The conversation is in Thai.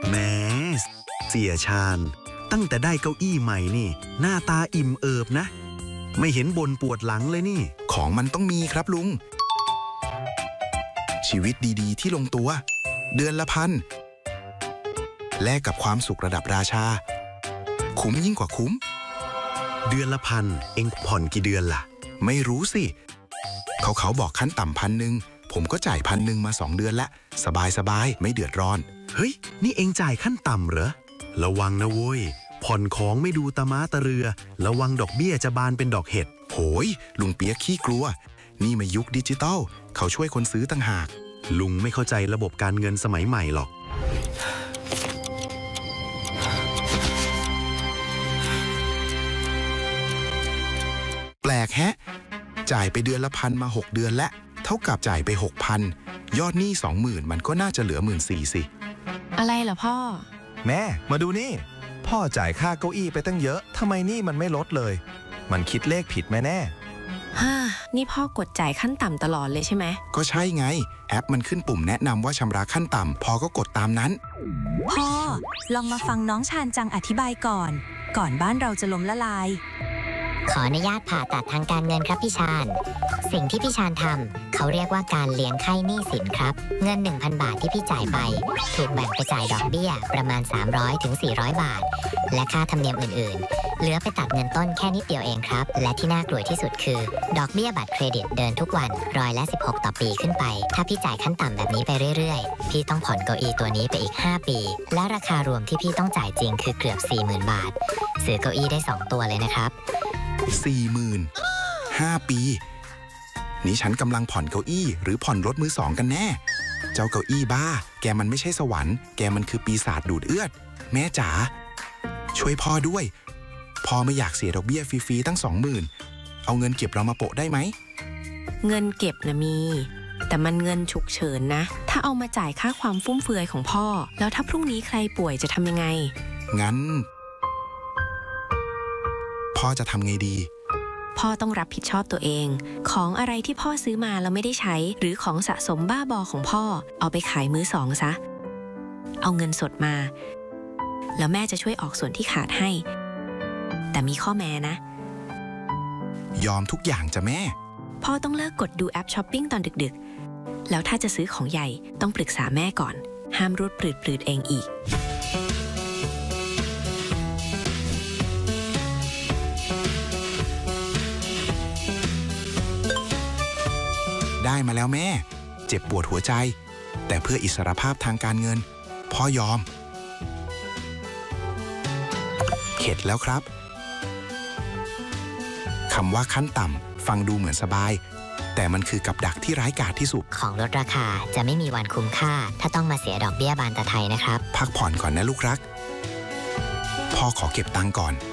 แหมเสียชาญตั้งแต่ได้เก้าอี้ใหม่นี่หน้าตาอิ่มเอิบนะไม่เห็นบ่นปวดหลังเลยนี่ของมันต้องมีครับลุงชีวิตดีๆที่ลงตัวเดือนละพันแลกกับความสุขระดับราชาคุ้มยิ่งกว่าคุ้มเดือนละพันเอ็งผ่อนกี่เดือนล่ะไม่รู้สิเขาบอกขั้นต่ำ1,000ผมก็จ่าย1,000มา2 เดือนละสบายไม่เดือดร้อนเฮ้ยนี่เอ็งจ่ายขั้นต่ำเหรอระวังนะเว้ยผ่อนของไม่ดูตะม้าตะเรือระวังดอกเบี้ยจะบานเป็นดอกเห็ดโหยลุงเปียกขี้กลัวนี่มายุคดิจิตอลเขาช่วยคนซื้อต่างหากลุงไม่เข้าใจระบบการเงินสมัยใหม่หรอกแปลกแฮะจ่ายไปเดือนละ1,000มา6 เดือนและเท่ากับจ่ายไป 6,000 ยอดหนี้ 20,000 มันก็น่าจะเหลือ14,000สิอะไรเหรอพ่อแม่มาดูนี่พ่อจ่ายค่าเก้าอี้ไปตั้งเยอะทำไมนี่มันไม่ลดเลยมันคิดเลขผิดแน่นี่พ่อกดจ่ายขั้นต่ำตลอดเลยใช่ไหมก็ใช่ไงแอปมันขึ้นปุ่มแนะนำว่าชำระขั้นต่ำพอก็กดตามนั้นพ่อลองมาฟังน้องชาญจังอธิบายก่อนบ้านเราจะล้มละลายขออนุญาตผ่าตัดทางการเงินครับพี่ชาญสิ่งที่พี่ชาญทำเขาเรียกว่าการเลี้ยงไข้หนี้สินครับเงิน 1,000 บาทที่พี่จ่ายไปถูกแบ่งไปจ่ายดอกเบี้ยประมาณ300 ถึง 400 บาทและค่าธรรมเนียมอื่นๆเหลือไปตัดเงินต้นแค่นิดเดียวเองครับและที่น่ากลัวที่สุดคือดอกเบี้ยบัตรเครดิตเดินทุกวัน16%ต่อปีขึ้นไปถ้าพี่จ่ายขั้นต่ำแบบนี้ไปเรื่อยๆพี่ต้องผ่อนเก้าอี้ตัวนี้ไปอีก5 ปีและราคารวมที่พี่ต้องจ่ายจริงคือเกือบ 40,000 บาทซื้อเก้าอี้ได้2 ตัวเลยนะครับ 40,000 5 ปีนี่ฉันกำลังผ่อนเก้าอี้หรือผ่อนรถมือ2กันแน่เจ้าเก้าอี้บ้าแกมันไม่ใช่สวรรค์แกมันคือปีศาจดูดเลือดแม่จ๋าช่วยพ่อด้วยพ่อไม่อยากเสียดอกเบี้ยฟรีๆตั้ง 20,000เอาเงินเก็บเรามาโปะได้ไหมเงินเก็บนะมีแต่มันเงินฉุกเฉินนะถ้าเอามาจ่ายค่าความฟุ่มเฟือยของพ่อแล้วถ้าพรุ่งนี้ใครป่วยจะทำยังไงงั้นพ่อจะทำไงดีพ่อต้องรับผิดชอบตัวเองของอะไรที่พ่อซื้อมาแล้วไม่ได้ใช้หรือของสะสมบ้าบอของพ่อเอาไปขายมือสองซะเอาเงินสดมาแล้วแม่จะช่วยออกส่วนที่ขาดให้แต่มีข้อแม้นะยอมทุกอย่างจ้ะแม่พ่อต้องเลิกกดดูแอปช้อปปิ้งตอนดึกๆแล้วถ้าจะซื้อของใหญ่ต้องปรึกษาแม่ก่อนห้ามรูดปลืดเองอีกได้มาแล้วแม่เจ็บปวดหัวใจแต่เพื่ออิสรภาพทางการเงินพ่อยอมเข็ดแล้วครับคำว่าขั้นต่ำฟังดูเหมือนสบายแต่มันคือกับดักที่ร้ายกาจที่สุดของลดราคาจะไม่มีวันคุ้มค่าถ้าต้องมาเสียดอกเบี้ยบานตะไทยนะครับพักผ่อนก่อนนะลูกรักพ่อขอเก็บตังค์ก่อน